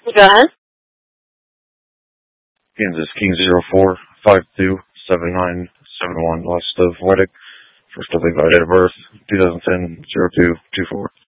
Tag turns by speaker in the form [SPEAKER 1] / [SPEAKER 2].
[SPEAKER 1] Go ahead.
[SPEAKER 2] Kansas King 04527971, last of Weddick, first of Levi, date of birth 2010-0224.